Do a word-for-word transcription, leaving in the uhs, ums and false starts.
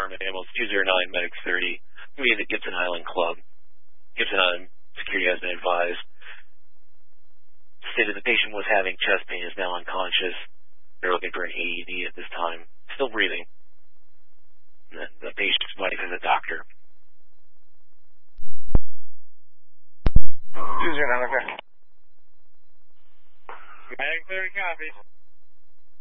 Department ambulance two zero nine Medics thirty. We at the Gibson Island Club. Gibson Island security has been advised. Stated the patient was having chest pain, is now unconscious. They're looking for an A E D at this time. Still breathing. The, the patient's wife is a doctor. two zero nine, okay. Medic thirty copies.